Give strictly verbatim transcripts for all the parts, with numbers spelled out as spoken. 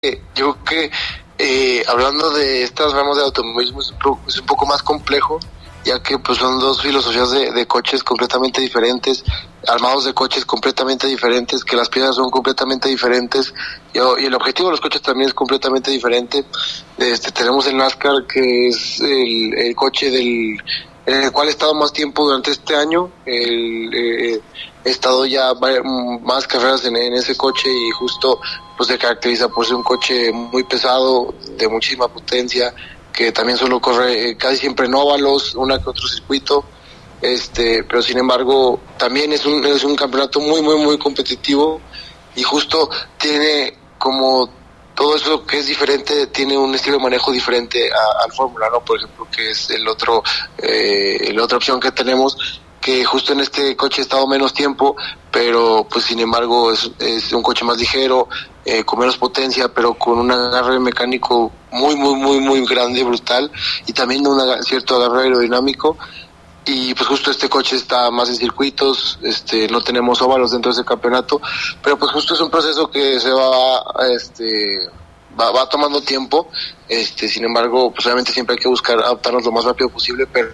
yo creo que eh, hablando de estas ramas de automovilismo es un, poco, es un poco más complejo, ya que pues son dos filosofías de, de coches completamente diferentes, armados de coches completamente diferentes, que las piezas son completamente diferentes y, y el objetivo de los coches también es completamente diferente. Este, tenemos el NASCAR, que es el, el coche del en el cual he estado más tiempo durante este año. El, eh, he estado ya más carreras en, en ese coche y justo pues se caracteriza por ser un coche muy pesado, de muchísima potencia, que también solo corre eh, casi siempre en óvalos, una que otro circuito, este, pero sin embargo también es un es un campeonato muy muy muy competitivo y justo tiene como todo eso que es diferente, tiene un estilo de manejo diferente a, al Fórmula, ¿no? Por ejemplo, que es el otro eh, la otra opción que tenemos, que justo en este coche he estado menos tiempo, pero pues sin embargo es, es un coche más ligero, eh, con menos potencia, pero con un agarre mecánico muy muy muy muy grande, brutal, y también un cierto agarre aerodinámico. Y pues justo este coche está más en circuitos, este no tenemos óvalos dentro de ese campeonato, pero pues justo es un proceso que se va este va, va tomando tiempo, este sin embargo pues obviamente siempre hay que buscar adaptarnos lo más rápido posible, pero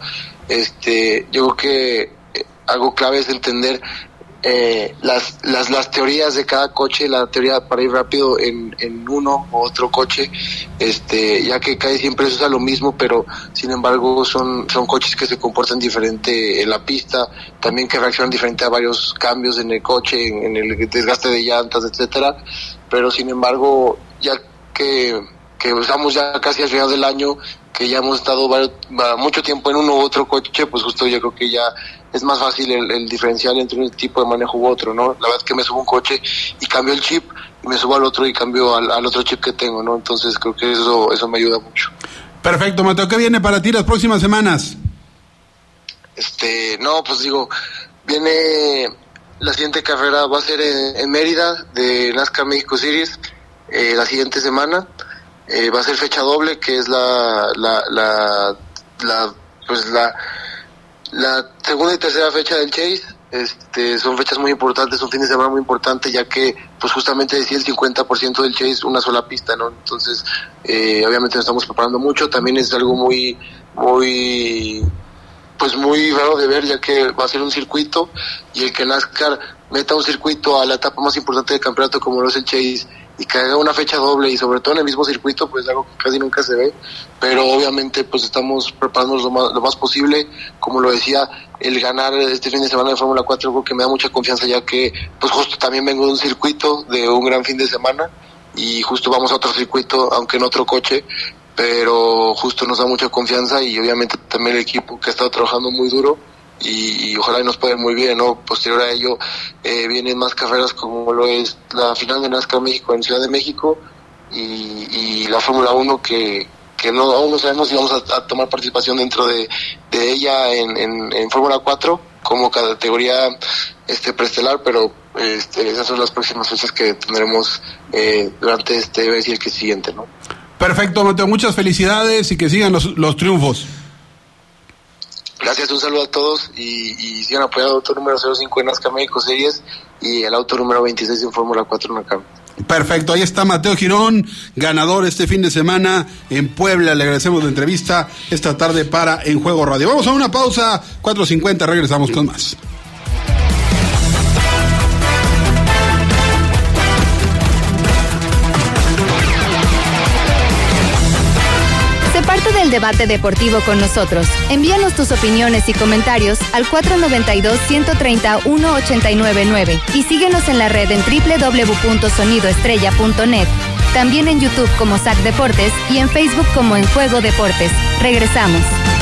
este yo creo que eh, algo clave es entender eh, las las las teorías de cada coche, la teoría para ir rápido en en uno u otro coche, este ya que casi siempre se usa lo mismo, pero sin embargo son son coches que se comportan diferente en la pista, también que reaccionan diferente a varios cambios en el coche, en, en el desgaste de llantas, etcétera, pero sin embargo ya que que estamos ya casi al final del año, que ya hemos estado varios, mucho tiempo en uno u otro coche, pues justo yo creo que ya es más fácil el, el diferencial entre un tipo de manejo u otro, ¿no? La verdad es que me subo un coche y cambio el chip, y me subo al otro y cambio al, al otro chip que tengo, ¿no? Entonces creo que eso eso me ayuda mucho. Perfecto, Mateo, ¿qué viene para ti las próximas semanas? Este, no, pues digo, viene la siguiente carrera, va a ser en, en Mérida, de NASCAR México Series, eh, la siguiente semana. Eh, va a ser fecha doble, que es la la la, la pues la la segunda y tercera fecha del Chase. Este son fechas muy importantes, un fin de semana muy importante, ya que pues justamente decía el cincuenta por ciento del Chase una sola pista, ¿no? Entonces eh, obviamente nos estamos preparando mucho, también es algo muy muy pues muy raro de ver, ya que va a ser un circuito, y el que NASCAR meta un circuito a la etapa más importante del campeonato como lo es el Chase y que haga una fecha doble y sobre todo en el mismo circuito, pues algo que casi nunca se ve, pero obviamente pues estamos preparándonos lo más, lo más posible. Como lo decía, el ganar este fin de semana de Fórmula cuatro creo que me da mucha confianza, ya que pues justo también vengo de un circuito, de un gran fin de semana, y justo vamos a otro circuito, aunque en otro coche, pero justo nos da mucha confianza, y obviamente también el equipo que ha estado trabajando muy duro, y, y ojalá y nos pueda ir muy bien, ¿no? Posterior a ello eh, vienen más carreras como lo es la final de NASCAR México en Ciudad de México, y, y la Fórmula uno, que, que no, aún no sabemos si vamos a, a tomar participación dentro de, de ella en, en, en Fórmula cuatro como categoría este preestelar, pero este, esas son las próximas fechas que tendremos eh, durante este mes y el que siguiente, ¿no? Perfecto, Mateo, muchas felicidades y que sigan los, los triunfos. Gracias, un saludo a todos, y, y sigan apoyando el auto número cero cinco en NASCAR México Series y el auto número veintiséis en Fórmula cuatro N A C A M. Perfecto, ahí está Mateo Girón, ganador este fin de semana en Puebla. Le agradecemos la entrevista esta tarde para En Juego Radio. Vamos a una pausa, cuatro cincuenta, regresamos con más. Parte del debate deportivo con nosotros. Envíanos tus opiniones y comentarios al cuatro nueve dos, uno tres cero, uno ocho nueve nueve y síguenos en la red en doble u doble u doble u punto sonido estrella punto net. También en YouTube como S A C Deportes y en Facebook como En Juego Deportes. Regresamos.